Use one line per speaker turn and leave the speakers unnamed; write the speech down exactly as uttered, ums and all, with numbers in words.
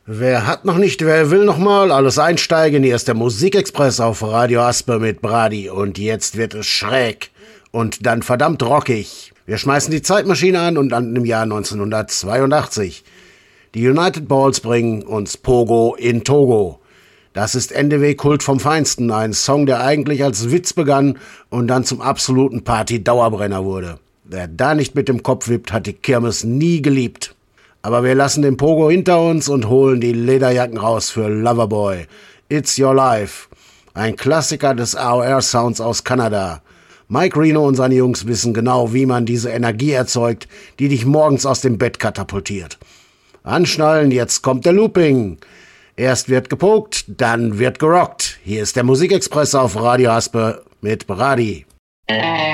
Wer hat noch nicht, wer will noch mal, alles einsteigen, hier ist der Musikexpress auf Radio Aspe mit Brady und jetzt wird es schräg und dann verdammt rockig. Wir schmeißen die Zeitmaschine an und landen im Jahr neunzehnhundertzweiundachtzig. Die United Balls bringen uns Pogo in Togo. Das ist N D W-Kult vom Feinsten, ein Song, der eigentlich als Witz begann und dann zum absoluten Party-Dauerbrenner wurde. Wer da nicht mit dem Kopf wippt, hat die Kirmes nie geliebt. Aber wir lassen den Pogo hinter uns und holen die Lederjacken raus für Loverboy. It's Your Life. Ein Klassiker des A O R-Sounds aus Kanada. Mike Reno und seine Jungs wissen genau, wie man diese Energie erzeugt, die dich morgens aus dem Bett katapultiert. Anschnallen, jetzt kommt der Looping. Erst wird gepokt, dann wird gerockt. Hier ist der Musikexpress auf Radio Aspe mit Brady.